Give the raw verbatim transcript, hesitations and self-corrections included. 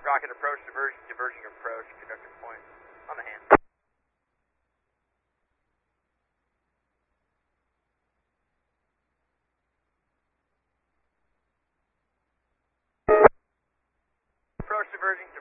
Rocket approach, diversion, diversion approach, conductor point, on the hand. Approach diverging